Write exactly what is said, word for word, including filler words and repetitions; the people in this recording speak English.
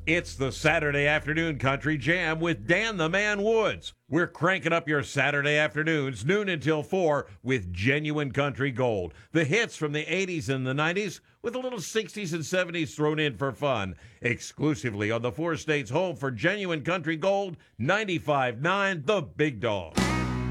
It's the Saturday Afternoon Country Jam with Dan the Man Woods. We're cranking up your Saturday afternoons, noon until four, with genuine country gold. The hits from the eighties and the nineties, with a little sixties and seventies thrown in for fun. Exclusively on the four states home for genuine country gold, ninety-five point nine The Big Dog.